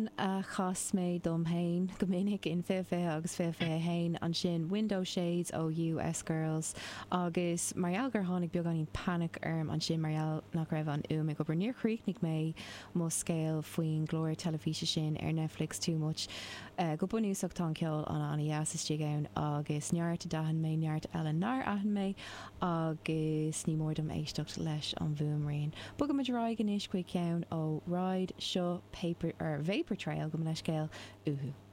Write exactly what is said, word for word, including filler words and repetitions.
a chas mé dom hain go minic in fé fé agus fé fé hain an sin Window Shades ó U S Girls agus marial gur tháinig beag an panic arm an sin marial nach raibh an ume go níor chríicnig mé mo scéal faoin glóir telefíe sin ar Netflix too much uh, go bunúsach tá ceol an an iasistí ann agus neart dahan mé neart eile nar ahan mé agus ní mórdom éistecht leis an bhuamrain. Bugam me ráig gan isis chuig ceann ó Ride seo paper ar Vapor Trail go mna scéal uhu.